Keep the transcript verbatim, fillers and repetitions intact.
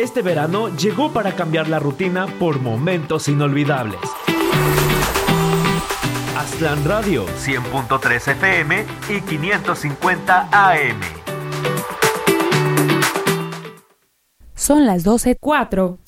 Este verano llegó para cambiar la rutina por momentos inolvidables. Aztlán Radio, cien punto tres F M y quinientos cincuenta A M. Son las doce cuatro.